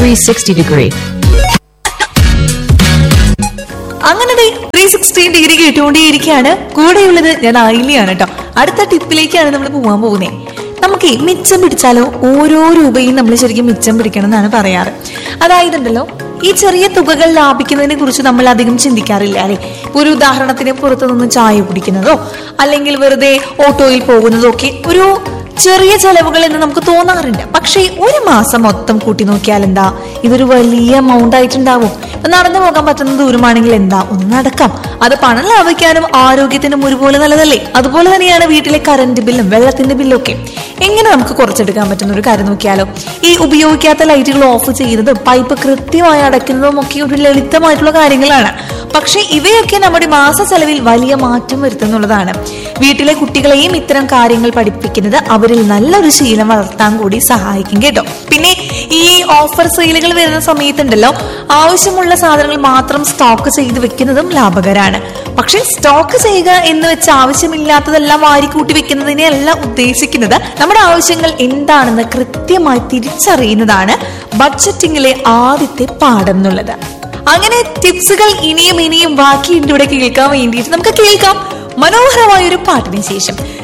360 degree. അങ്ങനെ 360 degree കേട്ടുകൊണ്ടേയിരിക്കുകയാണ്. കൂടെയുള്ളത് ഞാൻ ആയില്ലയാണ് കേട്ടോ. അടുത്ത ടിപ്പിലേക്കാണ് നമ്മൾ പോകാൻ പോകുന്നത്. നമുക്ക് മിച്ചം പിടിച്ചാലോ ഓരോ രൂപയും നമ്മൾ ശരിക്കും മിച്ചം പിടിക്കണം എന്നാണ് പറയാറ്. അതായതുണ്ടല്ലോ, ഈ ചെറിയ തുകകൾ ലാഭിക്കുന്നതിനെ കുറിച്ച് നമ്മൾ അധികം ചിന്തിക്കാറില്ല അല്ലെ. ഒരു ഉദാഹരണത്തിന് പുറത്തുനിന്ന് ചായ കുടിക്കുന്നതോ അല്ലെങ്കിൽ വെറുതെ ഓട്ടോയിൽ പോകുന്നതോ ഒക്കെ ഒരു ചെറിയ ചെലവുകൾ എന്ന് നമുക്ക് തോന്നാറുണ്ട്. പക്ഷേ ഒരു മാസം മൊത്തം കൂട്ടി നോക്കിയാൽ എന്താ, ഇതൊരു വലിയ എമൗണ്ട് ആയിട്ടുണ്ടാവും. നടന്നു പോകാൻ പറ്റുന്ന ദൂരമാണെങ്കിൽ എന്താ, ഒന്ന് നടക്കാം. അത് പണം ലാഭിക്കാനും ആരോഗ്യത്തിനും ഒരുപോലെ നല്ലതല്ലേ. അതുപോലെ തന്നെയാണ് വീട്ടിലെ കറണ്ട് ബില്ലും വെള്ളത്തിന്റെ ബില്ലും ഒക്കെ. എങ്ങനെ നമുക്ക് കുറച്ചെടുക്കാൻ പറ്റുന്ന ഒരു കാര്യം നോക്കിയാലോ. ഈ ഉപയോഗിക്കാത്ത ലൈറ്റുകൾ ഓഫ് ചെയ്യുന്നതും പൈപ്പ് കൃത്യമായി അടയ്ക്കുന്നതും ഒക്കെ ഒരു ലളിതമായിട്ടുള്ള കാര്യങ്ങളാണ്. പക്ഷെ ഇവയൊക്കെ നമ്മുടെ മാസ ചെലവിൽ വലിയ മാറ്റം വരുത്തുന്നുള്ളതാണ്. വീട്ടിലെ കുട്ടികളെയും ഇത്തരം കാര്യങ്ങൾ പഠിപ്പിക്കുന്നത് അവരിൽ നല്ലൊരു ശീലം വളർത്താൻ കൂടി സഹായിക്കും കേട്ടോ. പിന്നെ ഈ ഓഫർ സെയിലുകൾ വരുന്ന സമയത്തുണ്ടല്ലോ, ആവശ്യമുള്ള സാധനങ്ങൾ മാത്രം സ്റ്റോക്ക് ചെയ്ത് വെക്കുന്നതും ലാഭകരമാണ്. പക്ഷെ സ്റ്റോക്ക് ചെയ്യുക എന്ന് വെച്ച് ആവശ്യമില്ലാത്തതെല്ലാം വാരിക്കൂട്ടി വെക്കുന്നതിനെയല്ല ഉദ്ദേശിക്കുന്നത്. നമ്മുടെ ആവശ്യങ്ങൾ എന്താണെന്ന് കൃത്യമായി തിരിച്ചറിയുന്നതാണ് ബഡ്ജറ്റിംഗിലെ ആദ്യത്തെ പാഠം എന്നുള്ളത്. അങ്ങനെ ടിപ്സുകൾ ഇനിയും ബാക്കി ഇവിടെ കേൾക്കാൻ വേണ്ടിയിട്ട് നമുക്ക് കേൾക്കാം മനോഹരമായ ഒരു പാട്ടിന് ശേഷം.